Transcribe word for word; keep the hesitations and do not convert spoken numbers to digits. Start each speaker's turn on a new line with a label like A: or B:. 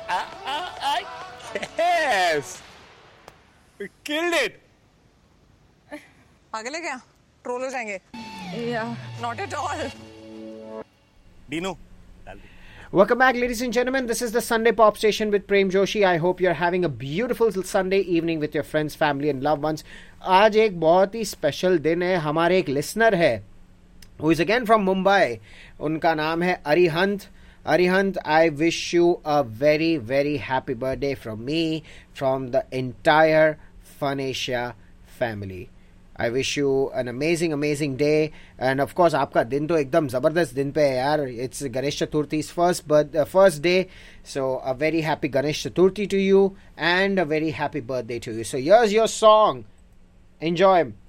A: Yes! We killed it!
B: पागल है क्या? ट्रोल हो जाएंगे.
C: Yeah.
B: Not at all.
A: Dino.
D: Welcome back, ladies and gentlemen. This is the Sunday Pop Station with Prem Joshi. I hope you're having a beautiful Sunday evening with your friends, family and loved ones. आज एक बहुत ही special दिन है. हमारे एक listener है who is again from Mumbai. उनका नाम है Arihant. Arihant, I wish you a very, very happy birthday from me, from the entire Fun Asia family. I wish you an amazing, amazing day. And of course, आपका दिन तो एकदम जबरदस्त दिन पे है यार. It's Ganesh Chaturthi's first birth, uh, first day. So a very happy Ganesh Chaturthi to you and a very happy birthday to you. So here's your song. Enjoy.